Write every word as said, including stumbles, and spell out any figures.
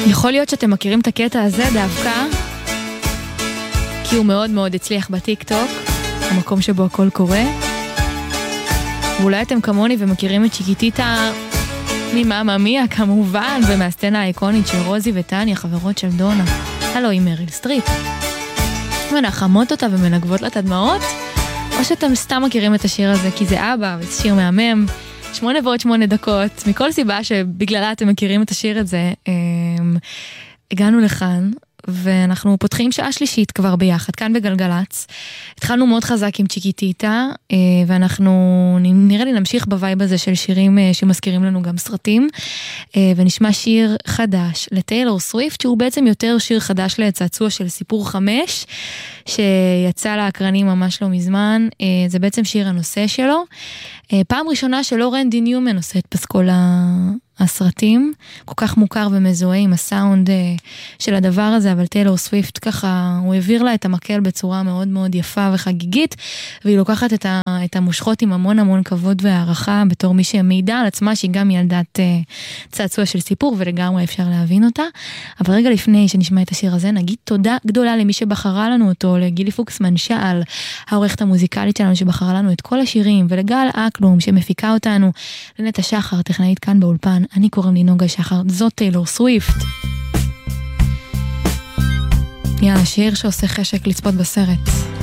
יכול להיות שאתם מכירים את הקטע הזה דווקא, כי הוא מאוד מאוד הצליח בטיק טוק, המקום שבו הכל קורה. ואולי אתם כמוני ומכירים את צ'יקיטיטה ממאמה מיה כמובן, ומהסצנה האיקונית של רוזי וטניה, חברות של דונה. הלו, היא מריל סטריפ. מנחמות אותה ומנגבות לה את הדמעות, או שאתם סתם מכירים את השיר הזה כי זה אבא, וזה שיר מהמם. שמונה ועוד שמונה דקות, מכל סיבה שבגללה אתם מכירים את השיר הזה, הגענו לכאן, ואנחנו פותחים שעה שלישית כבר ביחד, כאן בגלגלץ. התחלנו מאוד חזק עם צ'יקיטיטה, ואנחנו נראה לי נמשיך בווייב הזה של שירים שמזכירים לנו גם סרטים, ונשמע שיר חדש לטיילור סוויפט, שהוא בעצם יותר שיר חדש לצעצוע של סיפור חמש, שיצא להקרנים ממש לא מזמן. זה בעצם שיר הנושא שלו. פעם ראשונה שלא רנדי ניומן עושה את פסקול הסרטים, כל כך מוכר ומזוהה עם הסאונד של הדבר הזה, אבל טיילור סוויפט ככה, הוא העביר לה את המקל בצורה מאוד מאוד יפה וחגיגית, והיא לוקחת את, ה, את המושכות עם המון המון כבוד והערכה, בתור מי שמעידה על עצמה שהיא גם ילדת צעצוע של סיפור, ולגמרי אפשר להבין אותה. אבל רגע לפני שנשמע את השיר הזה, נגיד תודה גדולה למי שבחרה לנו אותו, לגילי פוקסמן שעל, העורכת המוזיקלית שלנו שבחרה לנו את כל השירים, ולגל אקלום שמפיקה אותנו, לנטע שחר, טכנאית כאן באולפן. אני קוראים לי נוגה שחר, זאת טיילור סוויפט. יאללה, שיר שעושה חשק לצפות בסרט.